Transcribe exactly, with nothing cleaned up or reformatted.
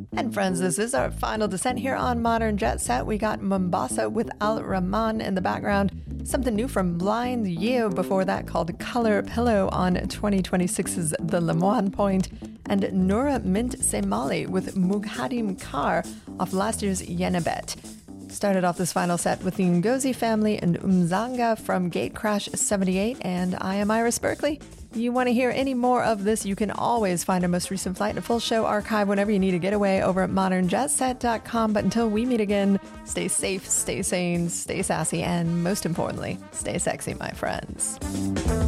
And friends, this is our final descent here on Modern Jet Set. We got Mombasa with Al Rahman in the background. Something new from Blind Yeo before that called Color Pillow on twenty twenty-six's The Lemoine Point. And Noura Mint Semali with Mughadim Kar off last year's Yenabet. Started off this final set with the Ngozi Family and Umzanga from Gatecrash seventy-eight, and I am Iris Berkeley. You want to hear any more of this, you can always find our most recent flight and a full show archive whenever you need a getaway over at modern jet set dot com. But until we meet again, stay safe, stay sane, stay sassy, and most importantly, stay sexy, my friends.